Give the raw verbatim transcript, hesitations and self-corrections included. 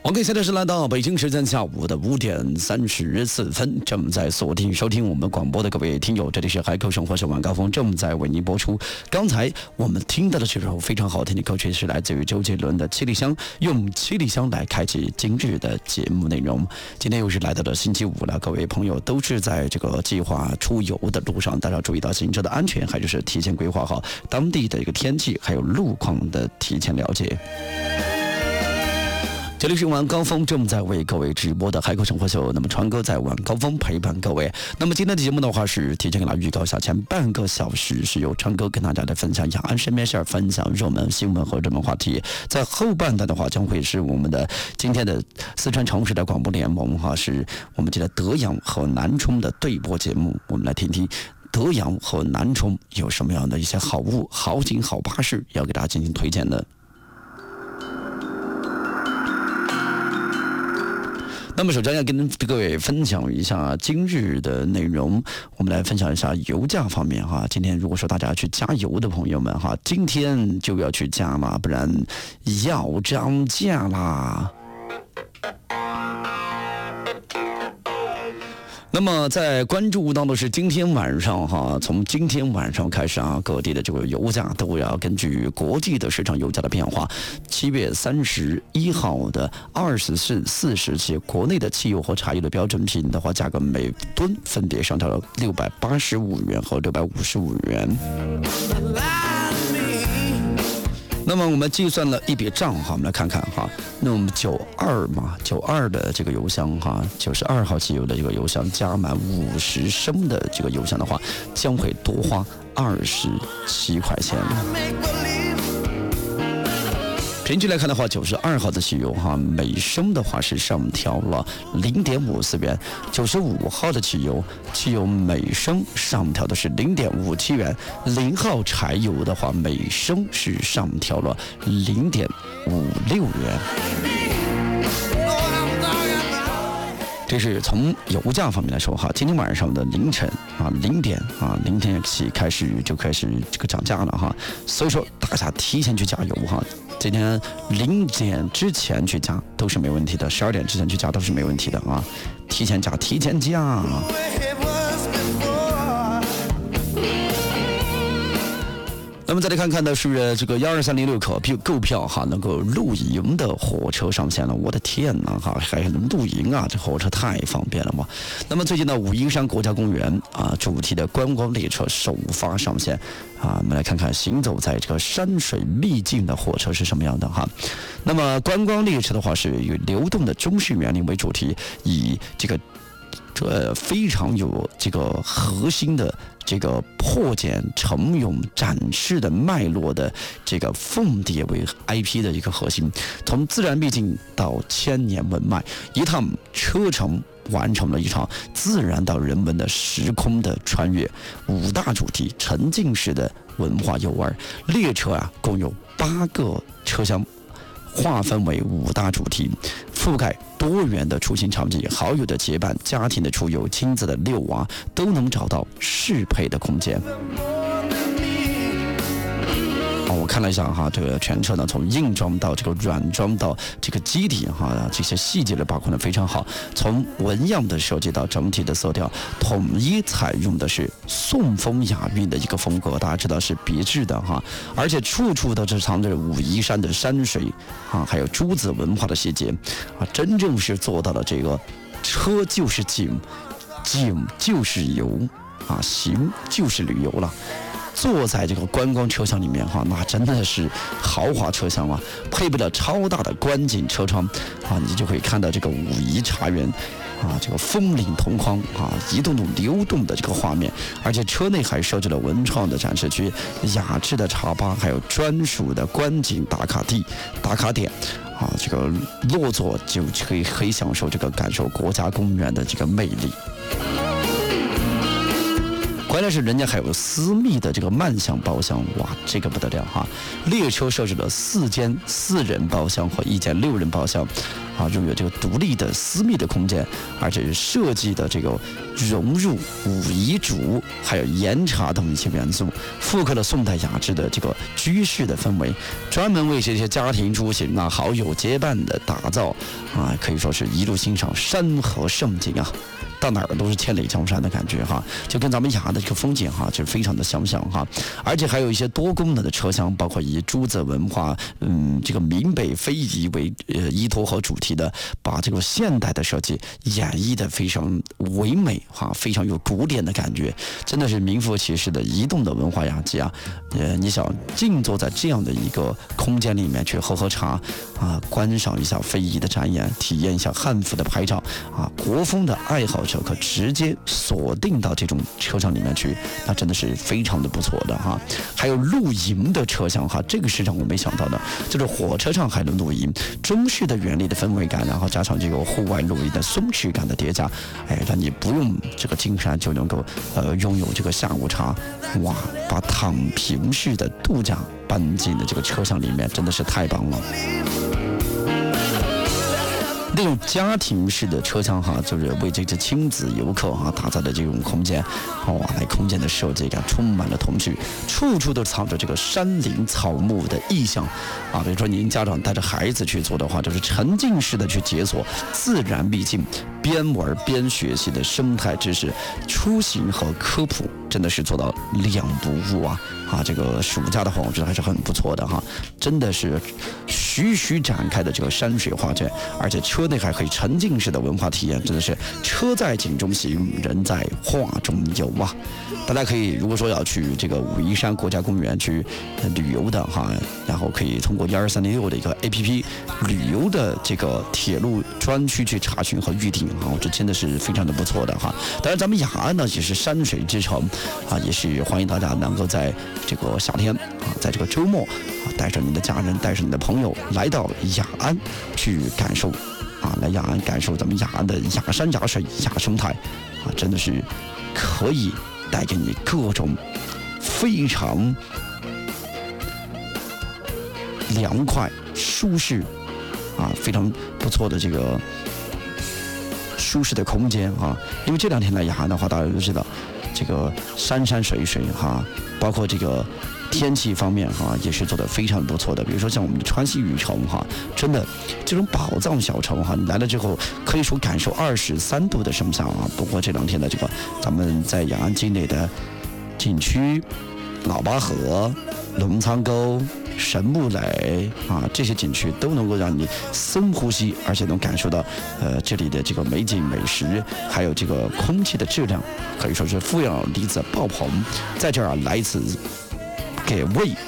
OK， 现在是来到北京时间下午的五点三十四分，正在锁定收听我们广播的各位听友，这里是海口生活小晚高峰，正在为您播出。刚才我们听到的这首非常好听的歌曲是来自于周杰伦的《七里香》，用七里香来开启今日的节目内容。今天又是来到了星期五了，各位朋友都是在这个计划出游的路上，大家注意到行车的安全，还就是提前规划好当地的一个天气还有路况的提前了解。这里是晚高峰正在为各位直播的海口生活秀，那么川哥在晚高峰陪伴各位。那么今天的节目的话是提前给大家预告一下，前半个小时是由川哥跟大家来分享一下安身边事儿，分享热门新闻和热门话题。在后半段的话将会是我们的今天的四川城市的广播联盟哈，是我们这个德阳和南充的对播节目，我们来听听德阳和南充有什么样的一些好物、好景、好巴士要给大家进行推荐的。那么首先要跟各位分享一下今日的内容，我们来分享一下油价方面哈。今天如果说大家去加油的朋友们哈，今天就要去加嘛，不然要涨价啦。那么在关注到的是今天晚上哈，从今天晚上开始啊，各地的这个油价都要根据国际的市场油价的变化。七月三十一号的二十四、四十期，国内的汽油和柴油的标准品的话，价格每吨分别上调了六百八十五元和六百五十五元。那么我们计算了一笔账哈，我们来看看哈。那我们九二嘛，九二的这个油箱哈，九十二号汽油的这个油箱加满五十升的这个油箱的话，将会多花二十七块钱。平均来看的话，九十二号的汽油哈，每升的话是上调了零点五四元；九十五号的汽油，汽油每升上调的是零点五七元；零号柴油的话，每升是上调了零点五六元。这是从油价方面来说哈，今天晚上的凌晨啊零点啊零点起开始就开始这个涨价了哈，所以说大家提前去加油哈，今天零点之前去加都是没问题的，十二点之前去加都是没问题的啊，提前加提前加。那么再来看看的是这个幺二三零六可购票哈，能够露营的火车上线了，我的天呐哈，还能露营啊，这火车太方便了嘛。那么最近的武夷山国家公园啊，主题的观光列车首发上线啊，我们来看看行走在这个山水秘境的火车是什么样的哈。那么观光列车的话是以流动的中式园林为主题，以这个这非常有这个核心的这个破茧成蛹展示的脉络的这个凤蝶为 I P 的一个核心，从自然秘境到千年文脉，一趟车程完成了一场自然到人文的时空的穿越，五大主题沉浸式的文化游玩。列车啊共有八个车厢，划分为五大主题，覆盖多元的出行场景，好友的结伴、家庭的出游、亲子的遛娃，都能找到适配的空间。哦，我看了一下哈，这个全车呢，从硬装到这个软装到这个基底哈，这些细节的把控的非常好。从纹样的设计到整体的色调，统一采用的是宋风雅韵的一个风格，大家知道是别致的哈，而且处处都是藏着武夷山的山水啊，还有诸子文化的细节啊，真正是做到了这个车就是景，景就是游啊，行就是旅游了。坐在这个观光车厢里面哈，那真的是豪华车厢啊，配备了超大的观景车窗啊，你就可以看到这个武夷茶园啊，这个风岭同框啊，一动动流动的这个画面，而且车内还设置了文创的展示区、雅致的茶吧，还有专属的观景打卡地、打卡点啊，这个落座就可以可以享受这个感受国家公园的这个魅力。关键是人家还有私密的这个慢享包厢，哇，这个不得了哈！列车设置了四间四人包厢和一间六人包厢， 啊，拥有这个独立的私密的空间，而且设计的这个融入武夷竹还有岩茶等一些元素，复刻了宋代雅致的这个居室的氛围，专门为这些家庭出行啊、好友结伴的打造啊，可以说是一路欣赏山河胜景啊。到哪儿都是千里江山的感觉哈，就跟咱们雅安的这个风景哈，就是非常的相像哈。而且还有一些多功能的车厢，包括以朱子文化，嗯，这个闽北非遗为呃依托和主题的，把这个现代的设计演绎的非常唯美哈，非常有古典的感觉，真的是名副其实的移动的文化雅集啊。呃，你想静坐在这样的一个空间里面去喝喝茶啊，观赏一下非遗的展演，体验一下汉服的拍照啊，国风的爱好者可直接锁定到这种车厢里面去，那真的是非常的不错的哈。还有露营的车厢哈，这个是让我没想到的，就是火车上还能露营，中式的原力的氛围感，然后加上这个户外露营的松弛感的叠加，哎，让你不用这个进山就能够呃拥有这个下午茶，哇，把躺平式的度假搬进的这个车厢里面，真的是太棒了。那种家庭式的车厢哈，就是为这些亲子游客哈打造的这种空间，哇，那空间的设计感充满了童趣，处处都藏着这个山林草木的意象啊。比如说您家长带着孩子去做的话，就是沉浸式的去解锁自然秘境，边玩边学习的生态知识，出行和科普真的是做到两不误啊！啊，这个暑假的话，我觉得还是很不错的哈，真的是徐徐展开的这个山水画卷，而且车内还可以沉浸式的文化体验，真的是车在景中行，人在画中游啊！大家可以如果说要去这个武夷山国家公园去旅游的哈，然后可以通过一二三零六的一个 A P P 旅游的这个铁路专区去查询和预定啊，这真的是非常的不错的哈。当然，咱们雅安呢也是山水之城啊，也是欢迎大家能够在这个夏天啊，在这个周末啊，带着你的家人，带着你的朋友来到雅安去感受啊，来雅安感受咱们雅安的雅山雅水雅生态啊，真的是可以带给你各种非常凉快、舒适啊，非常不错的这个舒适的空间啊。因为这两天来雅安的话，大家都知道，这个山山水水哈，包括这个天气方面哈，也是做得非常不错的。比如说像我们的川西雨城哈，真的这种宝藏小城哈，你来了之后可以说感受二十三度的盛夏啊。不过这两天的这个咱们在雅安境内的景区，老八河、龙仓沟、神木垒啊，这些景区都能够让你深呼吸，而且能感受到呃这里的这个美景美食，还有这个空气的质量，可以说是负氧离子爆棚。在这儿啊，来一次给胃